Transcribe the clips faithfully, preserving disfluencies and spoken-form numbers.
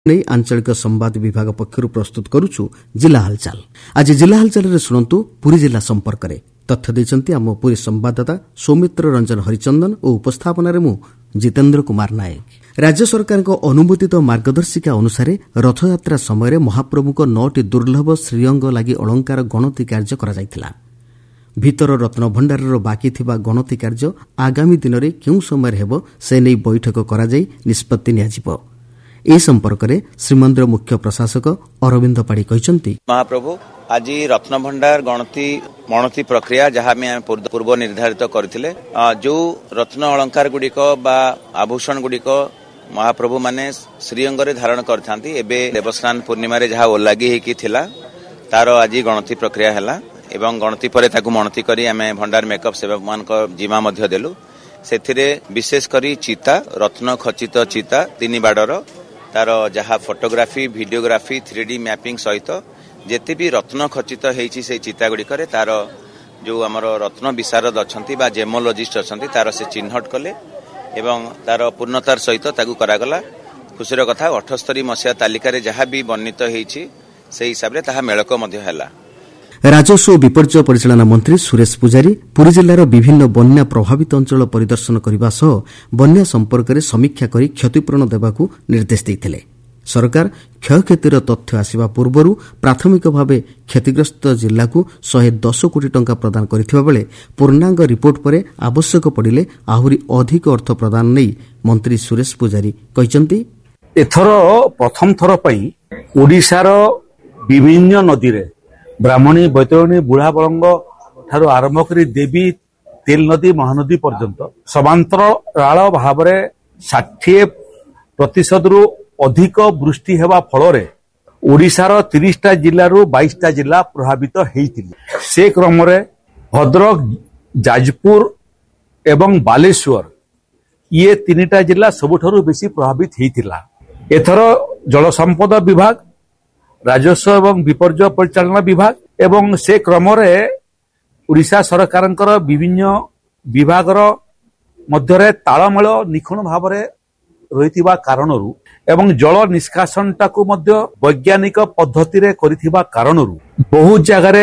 नहीं आंचलिक संवाद विभाग पक्षर प्रस्तुत करुछु जिला हालचाल। आज जिला हालचाल शुणु पुरी जिला संपर्क में तथ्य देते आम पुरी संवाददाता सौमित्र रंजन हरिचंदन और उपस्थापन मु जितेन्द्र कुमार नायक। राज्य सरकार अनुमोदित मार्गदर्शिका अनुसार रथयात्रा समय महाप्रभु नौटी दुर्लभ श्रीअंग लगी अलंकार गणति कार्य करा भीतर रत्न भंडार बाकी थिबा गणति कार्य आगामी दिन में क्यों समय हेबो से नहीं बैठक करा जाई निष्पत्ति नियाजिबो। ए संपर्क में श्रीमंदिर मुख्य प्रशासक अरविंद पाड़ी कहते महाप्रभु आज रत्न भंडार गणति गणति प्रक्रिया जहाँ पूर्व निर्धारित करथिले जो रत्न अलंकार गुड़िक बा आभूषण गुड़िक महाप्रभु माने श्रीअंग धारण करथांती एबे देवस्नान पूर्णिमा रे जहाँ ओलागी हेकी थिला तार आज गणति प्रक्रिया हैला एवं गणति परे ताकु मणति करी आमे भंडार मेकअप सेवक मान को जिमा मध्य देलु सेथिरे विशेष करी चिता रत्न खचित चिता तीन बाडर तार जहाँ photography videography three D mapping सहित जेते भी रत्न खचित हेची से चिता गुड़िकर तार जो आमर रत्न विशारद अच्छी बा जेमोलॉजिस्ट अच्छी तार से चिन्हट कले एवं तार पूर्णतार सहित ताकू करागला। खुशीर कथा अठस्तरी मसीहा तालिका जहाँ भी वर्णित हेची से हिसाब से ताहा मेलक मध्य हैला। राजस्व विपर्यय परिचालना मंत्री सुरेश पूजारी पुरी जिलार विभिन्न बन्या प्रभावित अंचल परिदर्शन करने सह बन्या संपर्क में समीक्षा कर क्षतिपूरण देवाक निर्देश देते। सरकार क्षयक्षतिर तथ्य आसवा पूर्व प्राथमिक भाव क्षतिग्रस्त जिला को शहे दस कोटी टंका प्रदान करथिबा बेले पूर्णांग रिपोर्ट पर आवश्यक पड़िले आहुरी अधिक अर्थ प्रदान नहीं मंत्री सुरेश पूजारी कहते एथर प्रथम थर पई ओडिशार विभिन्न नदी रे ब्राह्मणी बैतरणी बुढ़ा बरंग ठारू आरंभ कर देवी तेल नदी महानदी पर्यंत समांतराल भाव में षाठिए प्रतिशत रु अधिक वृष्टि हेबा फल ओडिशार तीसटा जिलू बाईसटा जिला प्रभावित होइतिले। से क्रम भद्रक जाजपुर एवं बालेश्वर ये तीनटा जिला सबुठारु बेसी प्रभावित होइतिला। एथर जल संपद विभाग राजस्व एवं विपर्यय परिचालना विभाग एवं से क्रम ओडिशा सरकार विभिन्न विभागर मध्य तालमेल निखुण भाव रही कारण एवं जल निष्कासन टाकू वैज्ञानिक पद्धति रे करिथिबा कारणरू बहुत जगह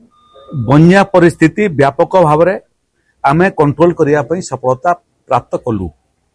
बन्या परिस्थिति व्यापक भाव में आमे कंट्रोल करिया पई सफलता प्राप्त कलु।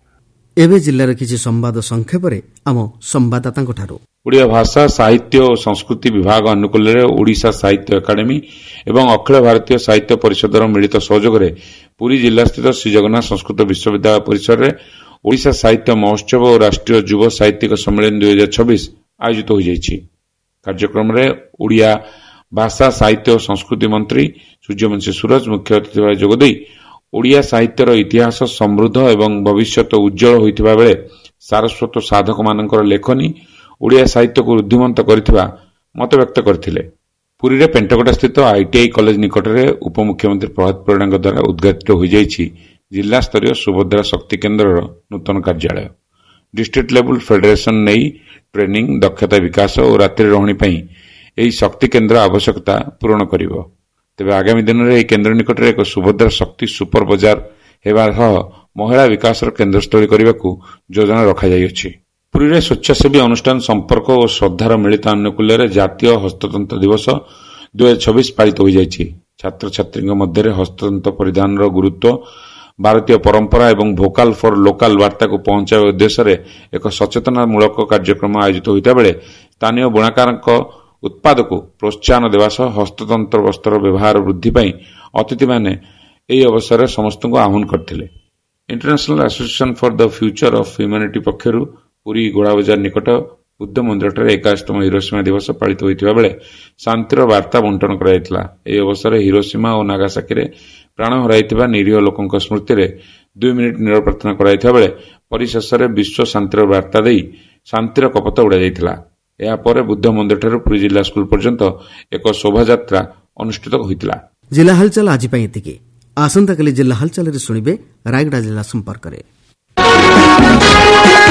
एवं जिलार किसी संवाद संक्षेप आम संवाददाता ठारू ओडिया भाषा साहित्य और संस्कृति विभाग अनुकूल ओडिशा साहित्य एकाडेमी एवं अखिल भारतीय साहित्य परिषदर मिलित सहयोग में पुरी जिला स्थित श्री जगन्नाथ संस्कृत विश्वविद्यालय परिसर में ओडिशा साहित्य महोत्सव और राष्ट्रीय युव साहित्यिक सम्मेलन दुई हजार छब्बीस आयोजित हो जाइछि। कार्यक्रम में ओडिया भाषा साहित्य और संस्कृति मंत्री सूर्यवंशी सूरज मुख्य अतिथि भाव जोगदे ओडिया साहित्यर इतिहास समृद्ध एवं भविष्यत उज्जवल होइतिबा बेले सारस्वत साधक मानकर लेखनी ओडिया साहित्य को वृद्धिमंत करथिबा मत व्यक्त करथिले। पुरी रे पेंटकोटा स्थित आईटीआई कॉलेज निकट में उपमुख्यमंत्री प्रभात परिड़ा द्वारा उद्घाटित हो जाइछि जिला स्तरीय सुभद्रा शक्ति केन्द्र नूतन कार्यालय। डिस्ट्रिक्ट लेवल फेडरेशन नहीं ट्रेनिंग दक्षता विकास और रात्रि रही पर यह शक्ति केन्द्र आवश्यकता पूरण करिवो। तेबे आगामी दिन में यह केन्द्र निकट में एक सुभद्रा शक्ति सुपर बजार हेबा सह महिला विकास केन्द्रस्थली करने को योजना रखाଯାଇଛି। पुरी रे स्वेच्छासेवी अनुष्ठान संपर्क और श्रद्धार मिलित अनुकूल्य जातीय हस्ततंत्र दिवस दुई हजार छब्बीस पालित हो जाइछि। छात्र छात्री मध्य हस्ततंत्र परिधान गुरुत्व भारतीय परंपरा एवं भोकाल फॉर लोकाल वार्ता को पहुंचाଇବା उद्देश्य एक सचेतनामूलक कार्यक्रम आयोजित होता बेले स्थानीय बुणाकार उत्पाद को प्रोत्साहन देवा सह हस्ततंत्र वस्त्र व्यवहार वृद्धि पाई अतिथि माने यह अवसर में समस्त को आह्वान करथिले। International association for the future of humanity पक्षरु Puri घोड़ा बजार निकट बुद्ध मंदिर एकादशतम हिरोशिमा दिवस पालित होता बेले शांतिर वार्ता बंटन कराइथिला। एही अवसर हिरोशिमा और नागासाकी रे प्राण हराइथिबा निरीह लोकंक स्मृति रे दुई मिनिट नीरव प्रार्थना कराइथिबा बेले परिशेष रे विश्व शांतिर वार्ता देई शांतिर कपत उड़ा जाइथिला। एहा परे बुद्ध मंदिर ठारू पुरी जिला स्कूल पर्यंत एक शोभायात्रा अनुष्ठित होइतिला। जिला हालचाल आज पई एतिकी। आसंता काली जिला हालचाल रे सुनिबे रायगड़ा जिला संपर्क रे।